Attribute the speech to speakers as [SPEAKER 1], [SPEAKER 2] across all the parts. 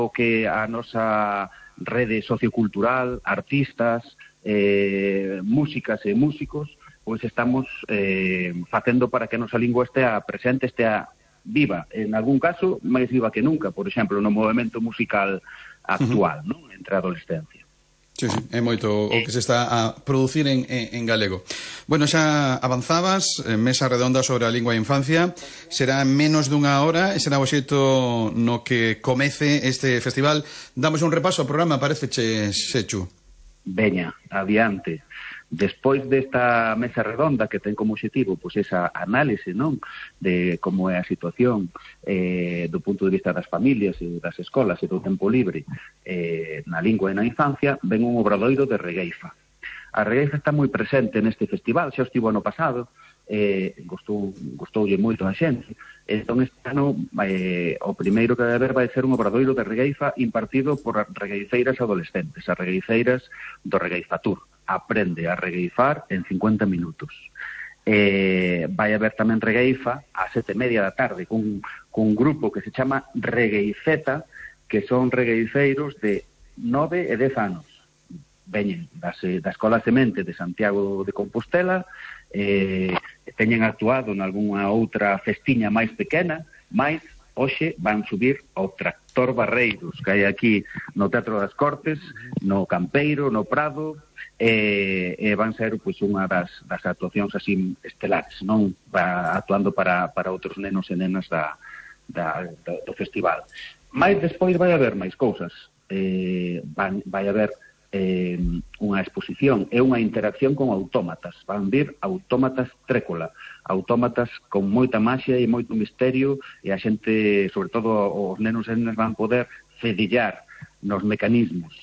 [SPEAKER 1] o que a nosa rede sociocultural, artistas, músicas e músicos, pois estamos facendo para que a nosa lingua estea presente, estea viva, en algún caso máis viva que nunca, por exemplo, no movimento musical actual, non? Entre a adolescencia.
[SPEAKER 2] Sí, é moito o que se está a producir en galego. Bueno, xa avanzabas, mesa redonda sobre a lingua e infancia, será menos dunha hora e será o xeito no que comece este festival. Damos un repaso ao programa, pareceche, Sechu?
[SPEAKER 1] Veña, adiante. Despois desta mesa redonda que ten como objetivo pois esa análise, non, de como é a situación do punto de vista das familias e das escolas e do tempo libre na lingua e na infancia, ven un obradoiro de regueifa. A regueifa está moi presente neste festival, xa estivo ano pasado, gustoulle moito a xente. Entón este ano o primeiro que vai haber vai ser un obradoiro de regueifa impartido por regueifeiras adolescentes, as regueifeiras do Regueifatur. Aprende a regueifar en 50 minutos. Vai haber tamén regueifa a 7:30 da tarde cun grupo que se chama Regueifeta, que son regueifeiros de 9 e 10 anos. Veñen da Escola Semente de Santiago de Compostela, teñen actuado nalgúna outra festiña máis pequena, máis hoxe van subir ao Tractor Barreiros, que hai aquí no Teatro das Cortes, no Campeiro, no Prado, e van ser pois unha das actuacións así estelares, non? Va actuando para outros nenos e nenas do festival. Mais despois vai haber máis cousas. Vai haber unha exposición e unha interacción con autómatas. Van vir autómatas trécola, autómatas con moita maxia e moito misterio, e a xente, sobre todo os nenos e nenas, van poder fedillar nos mecanismos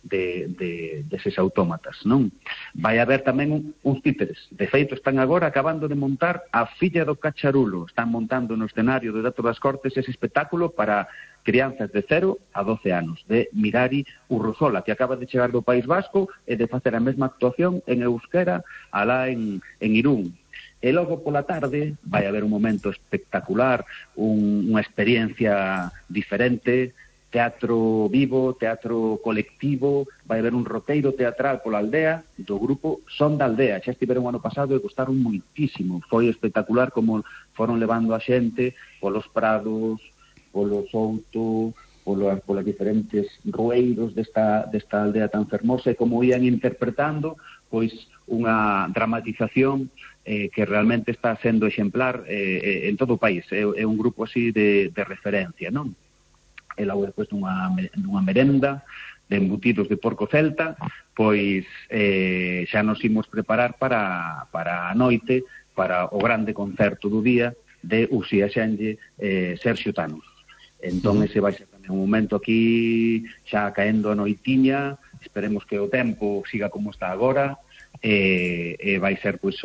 [SPEAKER 1] deses autómatas, non? Vai haber tamén uns títeres. De feito, están agora acabando de montar a Filla do Cacharulo. Están montando no escenario do Teatro das Cortes ese espectáculo para crianzas de 0 a 12 anos, de Mirari Urrosola, que acaba de chegar do País Vasco e de facer a mesma actuación en euskera alá en Irún. E logo pola tarde vai haber un momento espectacular, unha experiencia diferente, teatro vivo, teatro colectivo, vai haber un roteiro teatral pola aldea do grupo Son da Aldea. Xa estiveron o ano pasado e gostaron moitísimo. Foi espectacular como foron levando a xente polos prados, polo souto, polas diferentes rueiros desta aldea tan fermosa, e como ian interpretando pois unha dramatización que realmente está sendo exemplar en todo o país. É un grupo así de referencia, non? E logo despois dunha merenda de embutidos de porco celta, pois xa nos imos preparar para a noite, para o grande concerto do día de Uxía Xenlle, Serxio Thanos. Entón ese vai ser tamén un momento aquí xa caendo a noitiña, esperemos que o tempo siga como está agora, e vai ser pois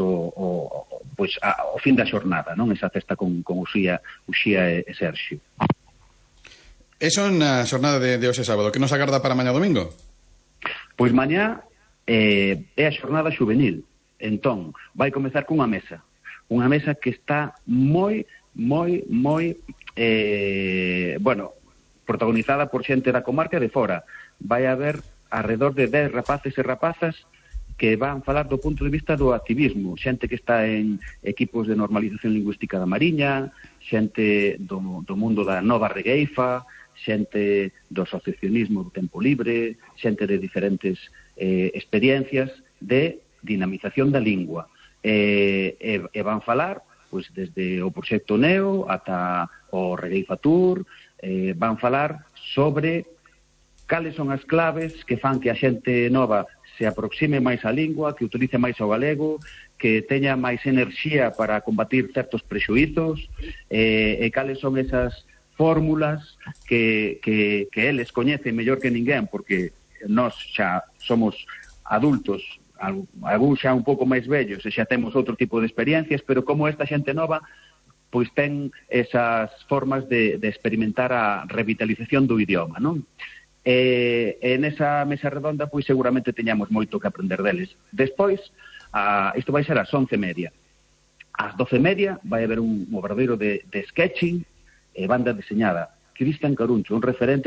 [SPEAKER 1] o fin da xornada, non? Esa festa con Uxía e Serxio.
[SPEAKER 2] Eso na xornada de hoxe sábado. Que nos agarda para mañá domingo?
[SPEAKER 1] Pois mañá é a xornada juvenil. Entón, vai comezar cunha mesa. Unha mesa que está moi protagonizada por xente da comarca de fora. Vai haber alrededor de 10 rapaces e rapazas que van falar do punto de vista do activismo. Xente que está en equipos de normalización lingüística da Mariña, xente do mundo da nova regueifa, xente do asociacionismo do tempo libre, xente de diferentes experiencias de dinamización da lingua. E van falar pois desde o proxecto Neo ata o Regueifatur, van falar sobre cales son as claves que fan que a xente nova se aproxime máis á lingua, que utilice máis o galego, que teña máis enerxía para combatir certos prexuízos, e cales son esas fórmulas que eles coñecen mellor que ninguén, porque nós xa somos adultos, algún xa un pouco máis vellos, e xa temos outro tipo de experiencias, pero como esta xente nova pois ten esas formas de experimentar a revitalización do idioma, non? E nesa mesa redonda pois seguramente teñamos moito que aprender deles. Despois, isto vai ser ás 11:30. Ás 12:30 vai haber un obradoiro de sketching e banda deseñada. Cristian Caruncho, un referente